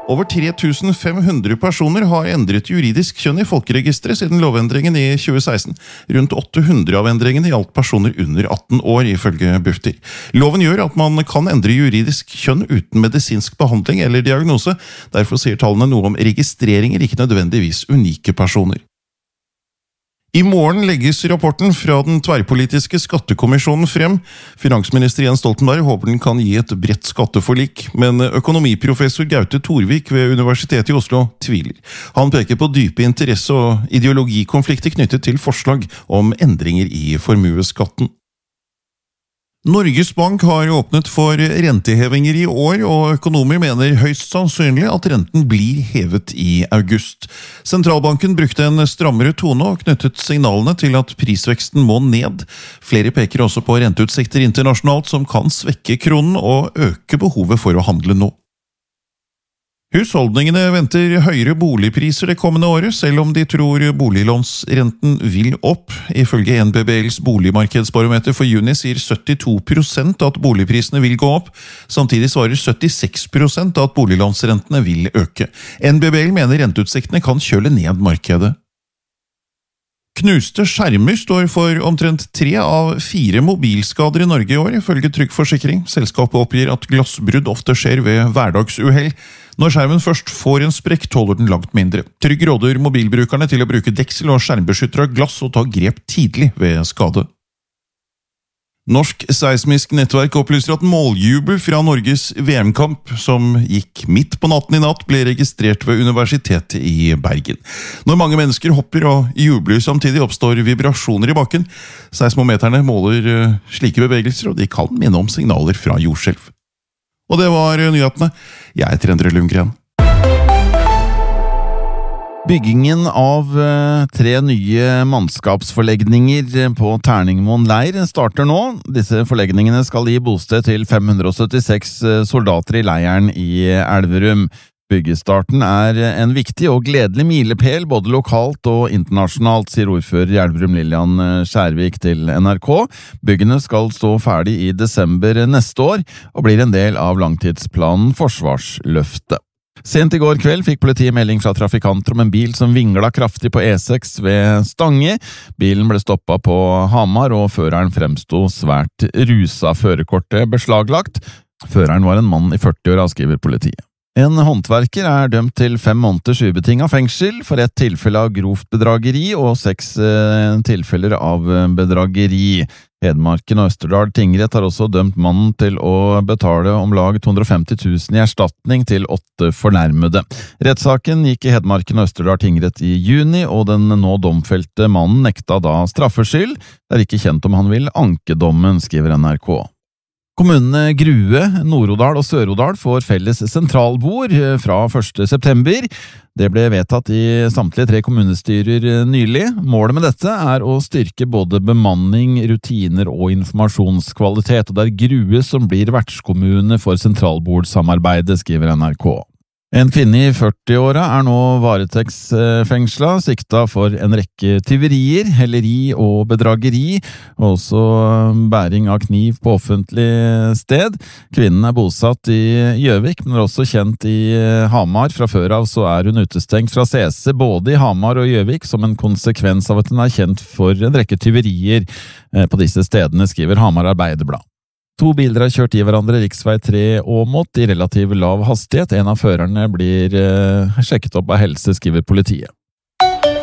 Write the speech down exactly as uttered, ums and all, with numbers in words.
Over tre tusen fem hundre personer har endret juridisk kjønn i folkeregisteret siden lovendringen i tjue seksten. Rundt åtte hundre av endringene gjaldt personer under atten år, ifølge Bufdir. Loven gjør at man kan endre juridisk kjønn uten medisinsk behandling eller diagnose. Derfor sier tallene noe om registreringer, ikke nødvendigvis unike personer. I morgen legges rapporten fra den tverrpolitiske skattekommisjonen frem. Finansminister Jens Stoltenberg håper den kan gi et bredt skatteforlik, men økonomiprofessor Gaute Torvik ved Universitetet i Oslo tviler. Han peker på dype interesse- og ideologikonflikter knyttet til forslag om endringer i formueskatten. Norges Bank har åpnet for rentehevinger i år, og økonomer mener høyst sannsynlig at renten blir hevet i august. Sentralbanken brukte en strammere tone og knyttet signalene til at prisveksten må ned. Flere peker også på renteutsikter internasjonalt som kan svekke kronen og øke behovet for å handle nå. Husholdningene venter høyere boligpriser det kommende året, selv om de tror boliglånsrenten vil opp. Ifølge N B B L's boligmarkedsbarometer for juni sier syttito prosent at boligprisene vil gå opp. Samtidig svarer syttiseks prosent at boliglånsrentene vil øke. N B B L mener renteutsiktene kan kjøle ned markedet. Knuste skjermer står for omtrent tre av fire mobilskader i Norge i år, ifølge Trygg Forsikring. Selskapet oppgir at glassbrudd ofte skjer ved hverdagsuhell. Når skjermen først får en sprekk, tåler den langt mindre. Trygg råder mobilbrukerne til å bruke deksel og skjermbeskytter av glass og ta grep tidlig ved skade. Norsk seismisk nettverk opplyser at måljubel fra Norges V M-kamp, som gikk midt på natten i natt, ble registrert ved Universitetet i Bergen. Når mange mennesker hopper og jubler samtidig, oppstår vibrasjoner i bakken. Seismometerne måler slike bevegelser, og de kan minne om signaler fra jordskjelv. Og det var nyhetene. Jeg heter Endre Lundgren. Byggingen av tre nye mannskapsforlegninger på Terningmoen leir starter nå. Disse forlegningene skal gi bosted til fem hundre syttiseks soldater i leiren i Elverum. Byggestarten er en viktig og gledelig milepæl både lokalt og internasjonalt, sier ordfører i Elverum Lillian Skjærvik til N R K. Byggene skal stå ferdig i desember neste år og blir en del av langtidsplanen Forsvarsløftet. Sent i går kveld fikk politiet melding fra trafikanter om en bil som vingla kraftig på E seks ved Stange. Bilen ble stoppet på Hamar, og føreren fremsto svært rusa. Førerkortet beslaglagt. Føreren var en mann i førti-åra, skriver politiet. En håndverker er dømt til fem måneders ubetinget fengsel for et tilfelle av grovt bedrageri og seks eh, tilfeller av bedrageri. Hedmarken og Østerdal tingrett har også dømt mannen til å betale om lag to hundre og femti tusen i erstatning til åtte fornærmede. Rettssaken gikk i Hedmarken og Østerdal tingrett i juni, og den nå domfelte mannen nekta da straffskyld. Det er ikke kjent om han vil anke dommen, skriver N R K. Kommunene Grue, Nord-Odal og Sør-Odal får felles sentralbord fra første september. Det ble vedtatt i samtlige tre kommunestyrer nylig. Målet med dette er å styrke både bemanning, rutiner og informasjonskvalitet, og det er Grue som blir vertskommune for sentralbordsamarbeidet, skriver N R K. En kvinne i førti-åra er nå varetektsfengsla, sikta for en rekke tyverier, helleri og bedrageri, og også bæring av kniv på offentlig sted. Kvinnen er bosatt i Gjøvik, men er også kjent i Hamar. Fra før av så er hun utestengt fra C C både i Hamar og Gjøvik som en konsekvens av at hun er kjent for en rekke tyverier på disse stedene, skriver Hamar Arbeiderblad. To biler har kjørt i hverandre riksvei tre Åmot i relativt lav hastighet. En av førerne blir eh, sjekket opp av helse, skriver politiet.